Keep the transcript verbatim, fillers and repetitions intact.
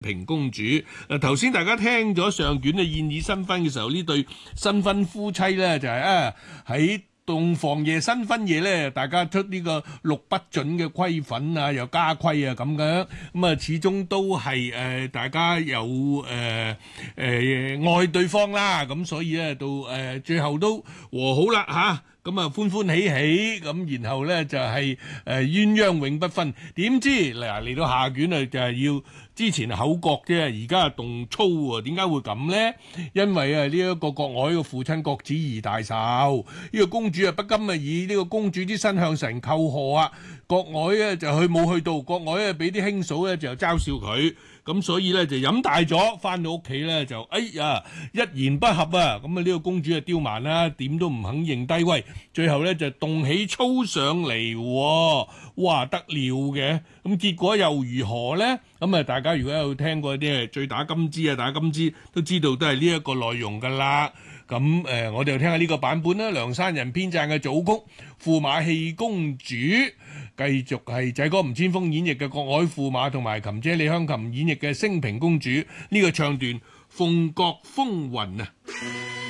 平公主。誒頭先大家聽咗上卷嘅燕爾新婚嘅時候，呢對新婚夫妻咧就係啊喺洞房夜新婚夜咧，大家出呢個六不准嘅規訓啊，又加規啊咁樣，咁啊始終都係誒、呃、大家有誒誒、呃呃、愛對方啦，咁所以咧到誒、呃、最後都和好啦嚇。咁啊歡歡喜喜咁，然後咧就係誒鴛鴦永不分。點知嗱嚟到下卷啊，就係要之前口角啫，而家係動粗喎。點解會咁咧？因為啊呢一個郭愷嘅父親郭子儀大壽，呢個公主啊不甘啊以呢個公主之身向神叩賀啊。郭愷咧就去冇去到，郭愷咧俾啲兄嫂咧就嘲笑佢。咁所以咧就飲大咗，翻到屋企咧就哎呀一言不合啊！咁啊呢個公主啊刁蠻啦，點都唔肯認低威，最後咧就動起粗上嚟，哇得了嘅！咁結果又如何咧？咁啊大家如果有聽過啲醉打金枝啊，打金枝都知道都係呢一個內容噶啦。咁誒、呃，我哋又聽下呢個版本啦，梁山人編撰嘅組曲《駙馬戲公主》，繼續係仔哥吳千峰演繹嘅郭愷駙馬，同埋琴姐李香琴演繹嘅升平公主，呢、這個唱段《鳳閣風雲》啊。